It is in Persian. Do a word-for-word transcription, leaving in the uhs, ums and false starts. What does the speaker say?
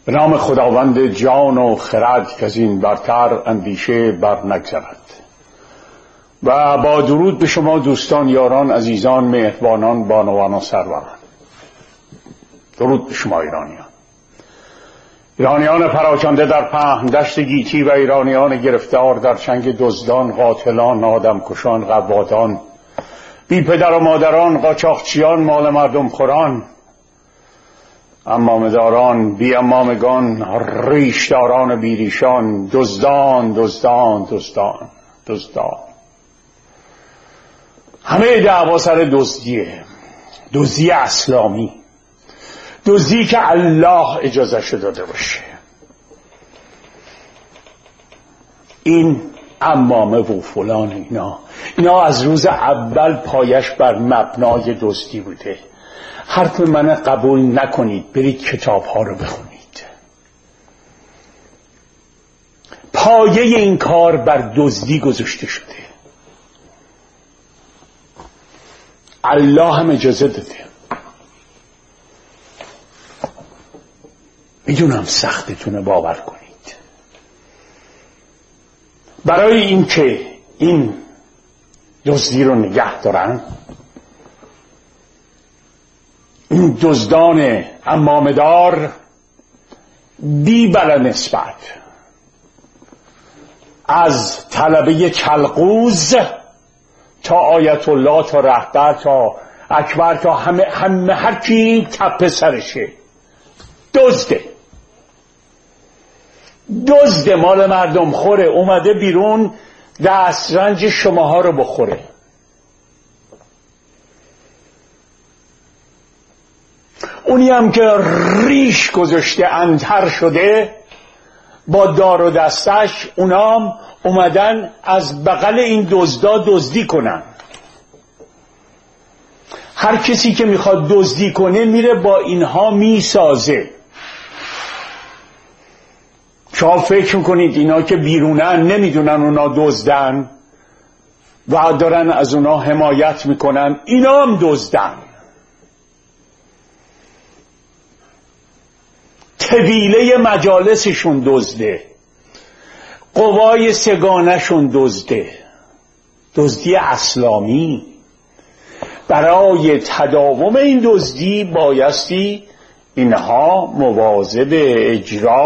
به نام خداوند جان و خرد که از این برتر اندیشه بر نگذرد. و با درود به شما دوستان، یاران، عزیزان، مهربانان، بانوان و سروران. درود به شما ایرانیان، ایرانیان پراکنده در پهن دشت گیتی و ایرانیان گرفتار در چنگ دزدان، قاتلان، آدمکشان، قوادان، بی پدر و مادران، قاچاقچیان، مال مردم خوران، امامداران، بی امامگان، ریشداران بیریشان، دزدان دزدان دزدان دزدان. همه دعوا سر دزدیه، دزدی اسلامی، دزدی که الله اجازه داده باشه. این عمامه و فلان اینا اینا از روز اول پایش بر مبنای دزدی بوده. حرف من قبول نکنید، برید کتاب ها رو بخونید. پایه این کار بر دزدی گذاشته شده. الله هم اجازه داده. میدونم سختتونه باور کنید. برای این که این دزدی رو نگه دارن، این دزدان عمامه‌دار بی بلا نسبت از طلبه کلقوز تا آیت الله تا رهبر تا اکبر تا همه همه هر کی تپه سرشه دزده دزده مال مردم خوره، اومده بیرون دسترنج شماها رو بخوره. اونی هم که ریش گذاشته انتر شده با دار و دستش، اونام اومدن از بغل این دزدا دزدی کنن. هر کسی که میخواد دزدی کنه میره با اینها میسازه. شما فکر میکنید اینا که بیرونن نمیدونن اونا دزدن و دارن از اونا حمایت میکنن؟ اینا هم دزدن. طویله مجالسشون دزده، قوای سگانشون دزده. دزدی اسلامی. برای تداوم این دزدی بایستی اینها مواظب اجرا